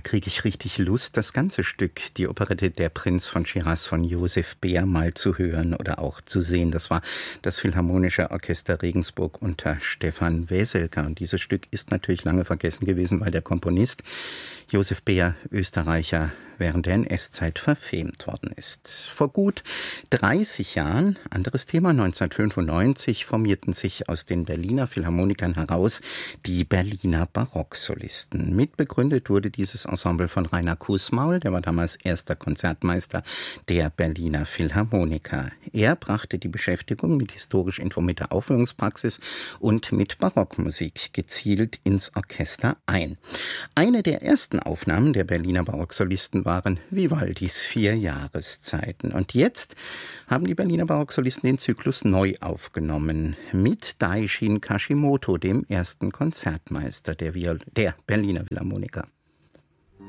kriege ich richtig Lust, das ganze Stück, die Operette Der Prinz von Shiraz von Josef Beer, mal zu hören oder auch zu sehen. Das war das Philharmonische Orchester Regensburg unter Stefan Weselka. Und dieses Stück ist natürlich lange vergessen gewesen, weil der Komponist Josef Beer, Österreicher, während der NS-Zeit verfemt worden ist. Vor gut 30 Jahren, anderes Thema, 1995, formierten sich aus den Berliner Philharmonikern heraus die Berliner Barocksolisten. Mitbegründet wurde dieses Ensemble von Rainer Kußmaul, der war damals erster Konzertmeister der Berliner Philharmoniker. Er brachte die Beschäftigung mit historisch informierter Aufführungspraxis und mit Barockmusik gezielt ins Orchester ein. Eine der ersten Aufnahmen der Berliner Barocksolisten waren Vivaldis 4 Jahreszeiten. Und jetzt haben die Berliner Barocksolisten den Zyklus neu aufgenommen mit Daishin Kashimoto, dem ersten Konzertmeister der Berliner Philharmoniker.